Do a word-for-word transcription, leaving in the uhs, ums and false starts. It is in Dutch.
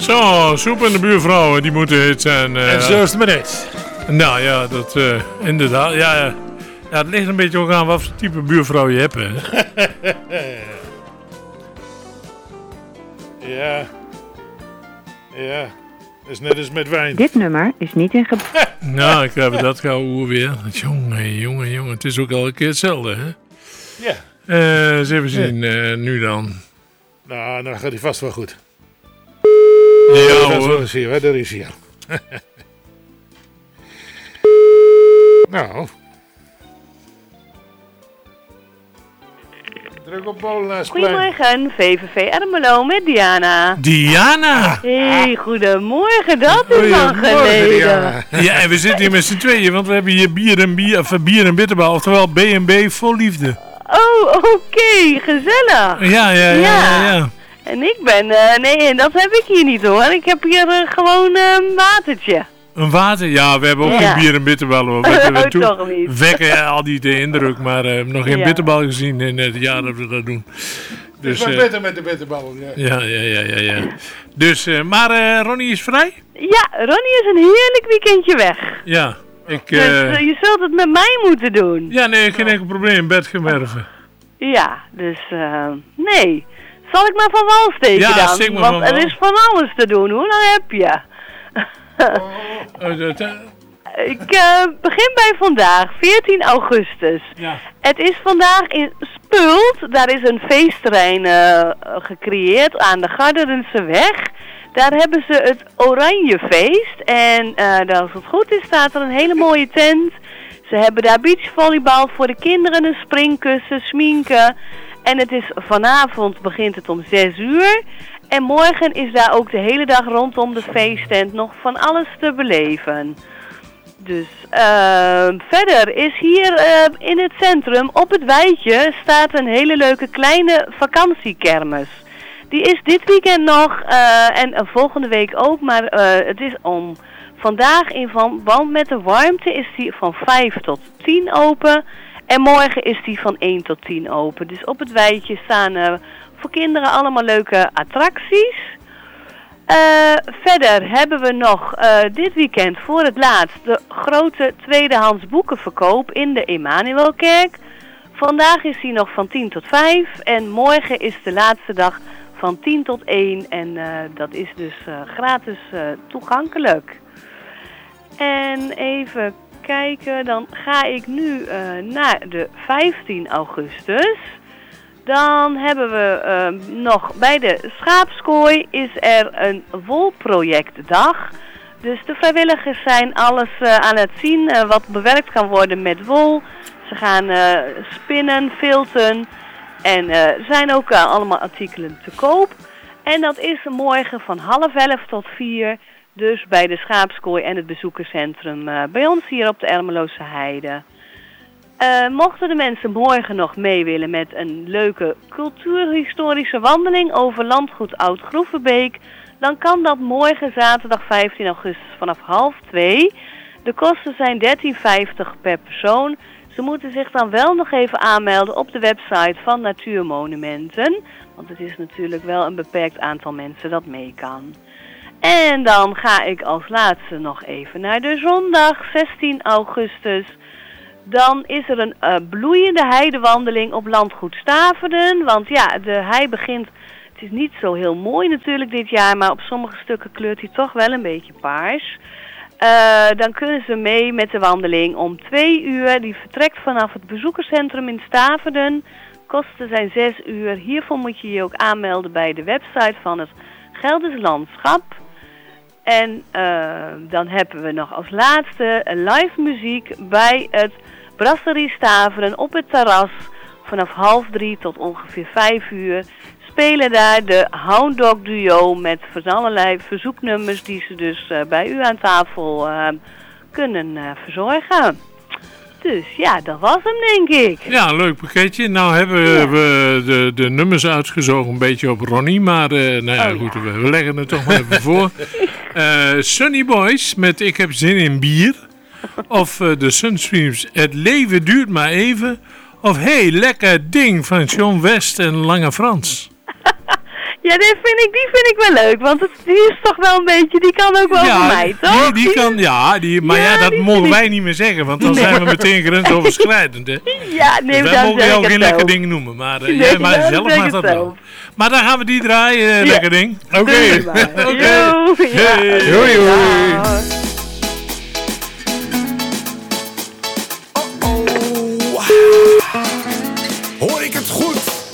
Zo, Soep en de buurvrouwen, die moeten het zijn. Uh, en zo is het maar net. Nou ja, dat uh, inderdaad. Ja, ja. Ja, het ligt een beetje ook aan wat voor type buurvrouw je hebt, hè. Ja. Ja. Dat is net als met wijn. Dit nummer is niet in gebruik. Nou, ik heb dat gauw weer. Jongen, jongen, jongen. Het is ook elke keer hetzelfde, hè. Ja. Uh, eens even zien, uh, nu dan. Nou, dan gaat hij vast wel goed. Ja, dat hoor. is hier, hè? Daar is hij. Nou. Druk op Molenaarsplein. Goedemorgen, V V V Ermelo met Diana. Diana! Hey, goedemorgen, dat is lang geleden. Diana. Ja, en we zitten hier met z'n tweeën, want we hebben hier bier en, bier, of bier en bitterbal, oftewel B en B vol liefde. Oh, oké, okay, gezellig. Ja, ja, ja, ja, ja. En ik ben, uh, nee, dat heb ik hier niet hoor. Ik heb hier uh, gewoon uh, een watertje. Een water? Ja, we hebben ook ja. geen bier en bitterbal hoor. We, we oh, toe- toch niet. wekken ja, al die de indruk, maar uh, nog geen ja. bitterbal gezien in het jaar dat we dat doen. Dus, Dus, uh, uh, beter met de bitterballen. Ja, ja, ja, ja, ja. ja. Dus, uh, maar uh, Ronnie is vrij? Ja, Ronnie is een heerlijk weekendje weg. Ja. Ik, uh, dus uh, je zult het met mij moeten doen. Ja, nee, geen enkel probleem. Bed gewerven. Ja, dus uh, nee. Zal ik maar van wal steken ja, dan? steek maar Want van er wal. is van alles te doen. Hoe lang heb je? Oh, dat, uh, ik uh, begin bij vandaag, veertien augustus. ja. Het is vandaag in Spult. Daar is een feestterrein uh, gecreëerd aan de Garderensche weg. Daar hebben ze het Oranjefeest. En uh, als het goed is, staat er een hele mooie tent. Ze hebben daar beachvolleybal voor de kinderen, een springkussen, sminken. En het is vanavond begint het om zes uur. En morgen is daar ook de hele dag rondom de feesttent nog van alles te beleven. Dus uh, verder is hier uh, in het centrum op het weidje staat een hele leuke kleine vakantiekermis. Die is dit weekend nog uh, en uh, volgende week ook, maar uh, het is om vandaag in verband met de warmte is die van vijf tot tien open. En morgen is die van één tot tien open. Dus op het weidje staan uh, voor kinderen allemaal leuke attracties. Uh, verder hebben we nog uh, dit weekend voor het laatst de grote tweedehands boekenverkoop in de Emmanuelkerk. Vandaag is die nog van tien tot vijf en morgen is de laatste dag van tien tot één. En uh, dat is dus uh, gratis uh, toegankelijk. En even kijken, dan ga ik nu uh, naar de vijftien augustus. Dan hebben we uh, nog bij de schaapskooi is er een wolprojectdag. Dus de vrijwilligers zijn alles uh, aan het zien uh, wat bewerkt kan worden met wol. Ze gaan uh, spinnen, filten en uh, er zijn ook uh, allemaal artikelen te koop. En dat is morgen van half elf tot vier. Dus bij de schaapskooi en het bezoekerscentrum uh, bij ons hier op de Ermeloze Heide. Uh, mochten de mensen morgen nog mee willen met een leuke cultuurhistorische wandeling over landgoed Oud-Groevenbeek, dan kan dat morgen zaterdag vijftien augustus vanaf half twee. De kosten zijn dertien vijftig per persoon. Ze moeten zich dan wel nog even aanmelden op de website van Natuurmonumenten. Want het is natuurlijk wel een beperkt aantal mensen dat mee kan. En dan ga ik als laatste nog even naar de zondag zestien augustus. Dan is er een uh, bloeiende heidewandeling op landgoed Staverden. Want ja, de hei begint, het is niet zo heel mooi natuurlijk dit jaar, maar op sommige stukken kleurt hij toch wel een beetje paars. Uh, dan kunnen ze mee met de wandeling om twee uur. Die vertrekt vanaf het bezoekerscentrum in Staverden. Kosten zijn zes uur. Hiervoor moet je je ook aanmelden bij de website van het Gelders Landschap. En uh, dan hebben we nog als laatste live muziek bij het Brasserie Staveren op het terras. Vanaf half drie tot ongeveer vijf uur spelen daar de Hound Dog Duo met van allerlei verzoeknummers die ze dus uh, bij u aan tafel uh, kunnen uh, verzorgen. Dus ja, dat was hem denk ik. Ja, een leuk pakketje. Nou hebben ja. we de, de nummers uitgezogen een beetje op Ronnie, maar uh, nou ja, oh, goed, ja. We, we leggen het toch maar even voor. Uh, Sunny Boys met Ik heb zin in bier. Of uh, de Sunstreams Het leven duurt maar even. Of Hey, lekker ding van John West en Lange Frans. Ja, die vind, ik, die vind ik wel leuk, want het, die is toch wel een beetje, die kan ook wel voor mij, toch? Die, die kan, ja, die, maar ja, Ja, dat die mogen vind wij ik- niet meer zeggen, want dan Nee. zijn we meteen grensoverschrijdend, hè. Ja, nee, Dus dan wij mogen zeg jou ik geen het lekker zelf. ding noemen, maar uh, Nee, jij maar dan zelf zeg mag ik dat het wel. zelf. Maar dan gaan we die draaien, uh, Ja. lekker ding. Oké. Doe maar. Oké. Jo, ja. Hey. Hoi, hoi. Ja.